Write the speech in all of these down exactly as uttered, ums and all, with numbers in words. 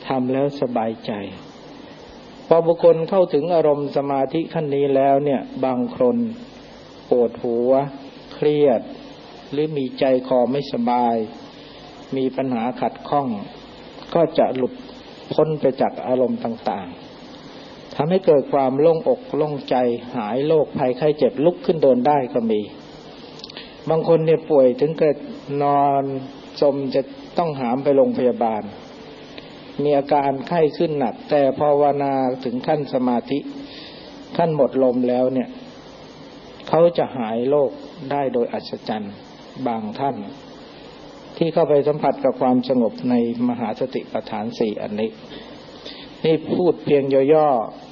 ทำแล้วสบายใจพอบุคคลเข้าถึงอารมณ์สมาธิขั้นนี้แล้วเนี่ยบางคนปวดหัวเครียดหรือมีใจคอไม่สบายมีปัญหาขัดข้องก็จะหลุดพ้นไปจากอารมณ์ต่างๆทำให้เกิดความโล่งอกโล่งใจหายโรคภัยไข้เจ็บลุกขึ้นเดินได้ก็มีบางคนเนี่ยป่วยถึงเกิดนอนจมจะต้องหามไปโรงพยาบาลมีอาการไข้ขึ้นหนักแต่ภาวนาถึงขั้นสมาธิขั้นหมดลมแล้วเนี่ยเขาจะหายโรคได้โดยอัศจรรย์บางท่านที่เข้าไปสัมผัสกับความสงบในมหาสติปัฏฐานสี่อันนี้นี่พูดเพียงย่อ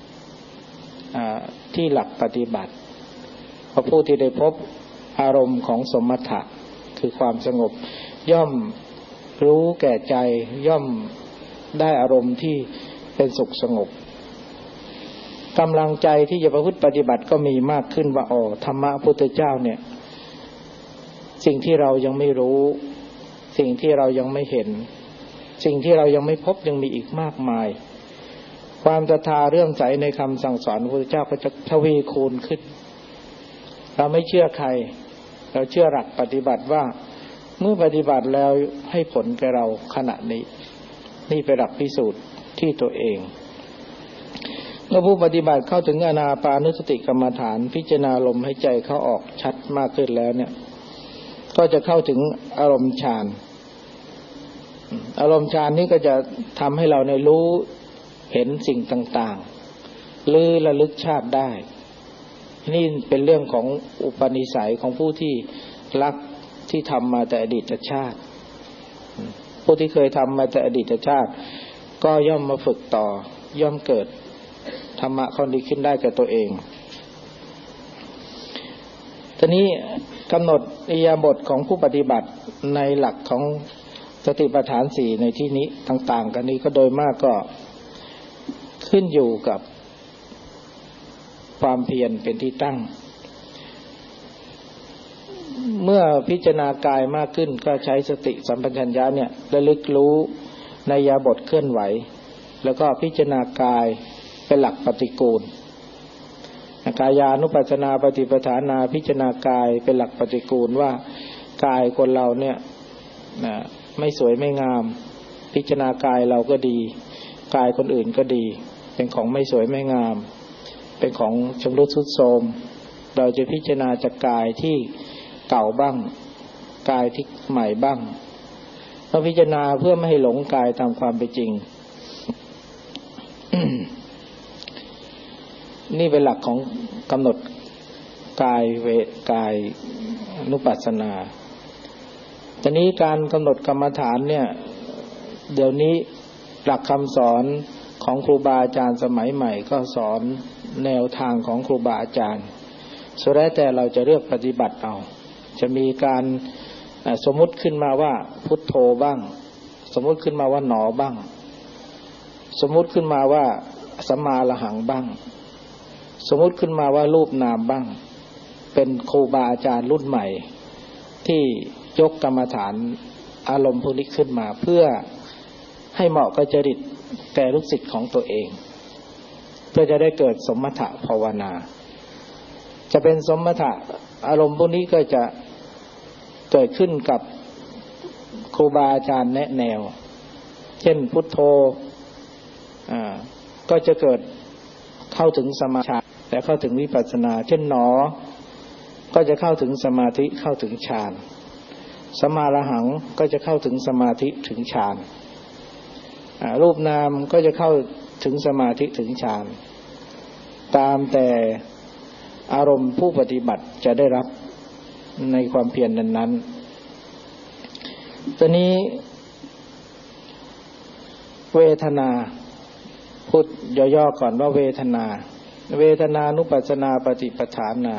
ๆที่หลักปฏิบัติเพราะผู้ที่ได้พบอารมณ์ของสมถะคือความสงบย่อมรู้แก่ใจย่อมได้อารมณ์ที่เป็นสุขสงบกำลังใจที่จะประพฤติปฏิบัติก็มีมากขึ้นว่าอ๋อธรรมะพุทธเจ้าเนี่ยสิ่งที่เรายังไม่รู้สิ่งที่เรายังไม่เห็นสิ่งที่เรายังไม่พบยังมีอีกมากมายความศรัทธาเลื่อมใสในคำสั่งสอนพระพุทธเจ้าก็จะทวีคูณขึ้นเราไม่เชื่อใครเราเชื่อหลักปฏิบัติว่าเมื่อปฏิบัติแล้วให้ผลแก่เราขณะนี้นี่เป็นหลักพิสูจน์ที่ตัวเองเมื่อผู้ปฏิบัติเข้าถึงอานาปานุสติกรรมฐานพิจารณาลมให้ใจเข้าออกชัดมากขึ้นแล้วเนี่ยก็จะเข้าถึงอารมณ์ฌานอารมณ์ฌานนี้ก็จะทำให้เราในรู้เห็นสิ่งต่างๆหรือระลึกชาติได้นี่เป็นเรื่องของอุปนิสัยของผู้ที่รักที่ทำมาแต่อดีตชาติผู้ที่เคยทำมาแต่อดีตชาติก็ย่อมมาฝึกต่อย่อมเกิดธรรมะข้อนี้ขึ้นได้แก่ตัวเองทีนี้กำหนดอิริยาบถของผู้ปฏิบัติในหลักของสติปัฏฐานสี่ในที่นี้ต่างๆกันนี้ก็โดยมากก็ขึ้นอยู่กับความเพียรเป็นที่ตั้งเมื่อพิจารณากายมากขึ้นก็ใช้สติสัมปชัญญะเนี่ยระลึกรู้ในอิริยาบถเคลื่อนไหวแล้วก็พิจารณากายเป็นหลักปฏิกูลกายานุปัสสนาปฏิปทานาพิจารณากายเป็นหลักปฏิกูลว่ากายคนเราเนี่ยนะไม่สวยไม่งามพิจารณากายเราก็ดีกายคนอื่นก็ดีเป็นของไม่สวยไม่งามเป็นของชำรุดทรุดโทรมเราจะพิจารณาจากกายที่เก่าบ้างกายที่ใหม่บ้างเราพิจารณาเพื่อไม่ให้หลงกายตามความเป็นจริง นี่เป็นหลักของกำหนดกายเวกายนุปัสสนาตอนนี้การกำหนดกรรมฐานเนี่ยเดี๋ยวนี้หลักคำสอนของครูบาอาจารย์สมัยใหม่ก็สอนแนวทางของครูบาอาจารย์สุดแล้วแต่เราจะเลือกปฏิบัติเอาจะมีการสมมุติขึ้นมาว่าพุทโธบ้างสมมุติขึ้นมาว่าหนอบ้างสมมุติขึ้นมาว่าสัมมาอรหังบ้างสมมุติขึ้นมาว่ารูปนามบ้างเป็นครูบาอาจารย์รุ่นใหม่ที่ยกกรรมฐานอารมณ์พวกนี้ขึ้นมาเพื่อให้เหมาะกับจริตแก่ลูกศิษย์ของตัวเองเพื่อจะได้เกิดสมถะภาวนาจะเป็นสมถะอารมณ์พวกนี้ก็จะเกิดขึ้นกับครูบาอาจารย์แนะแนวเช่นพุทโธอ่าก็จะเกิดเข้าถึงสมาธิและเข้าถึงวิปัสสนาเช่นหนอก็จะเข้าถึงสมาธิเข้าถึงฌานสัมมาอรหังก็จะเข้าถึงสมาธิถึงฌานรูปนามก็จะเข้าถึงสมาธิถึงฌานตามแต่อารมณ์ผู้ปฏิบัติจะได้รับในความเพียรนั้นๆตอนนี้เวทนาพูดย่อๆก่อนว่าเวทนาเวทนานุปัสสนาปฏิปทานา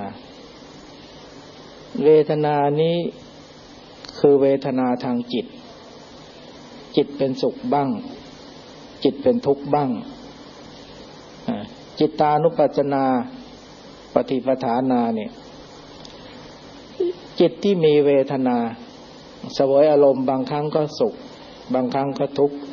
เวทนานี้คือเวทนาทางจิตจิตเป็นสุขบ้างจิตเป็นทุกข์บ้างจิตตานุปัสสนาปฏิปทานาเนี่ยจิตที่มีเวทนาเสวยอารมณ์บางครั้งก็สุขบางครั้งก็ทุกข์